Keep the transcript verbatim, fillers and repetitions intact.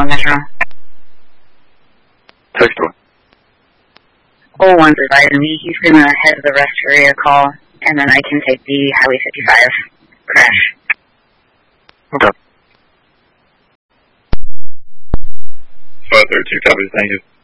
on Metro? Text one. Oh, one's advising me he's going to head to the rest area call, and then I can take the Highway fifty-five crash. Okay. five thirty-two, copy, thank you.